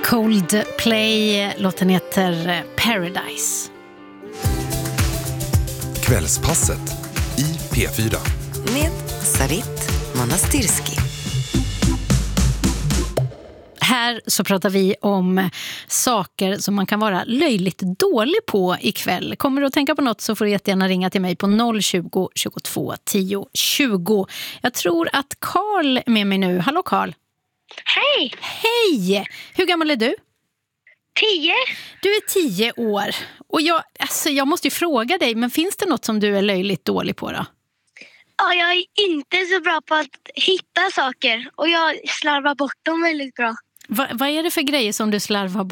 Coldplay, låten heter Paradise. Kvällspasset i P4 med Sarit Monastirski. Här så pratar vi om saker som man kan vara löjligt dålig på ikväll. Kommer du att tänka på något så får du jättegärna ringa till mig på 020 22 10 20. Jag tror att Karl är med mig nu. Hallå Karl. Hej! Hej! Hur gammal är du? 10. Du är 10 år. Och jag måste ju fråga dig, men finns det något som du är löjligt dålig på då? Ja, jag är inte så bra på att hitta saker och jag slarvar bort dem väldigt bra. Vad är det för grejer som du slarvar